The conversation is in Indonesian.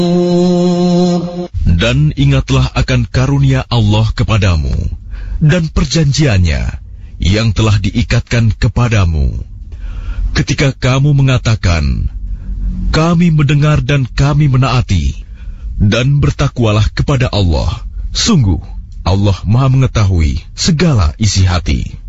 Dan ingatlah akan karunia Allah kepadamu dan perjanjiannya yang telah diikatkan kepadamu. Ketika kamu mengatakan, kami mendengar dan kami menaati, dan bertakwalah kepada Allah. Sungguh, Allah Maha mengetahui segala isi hati.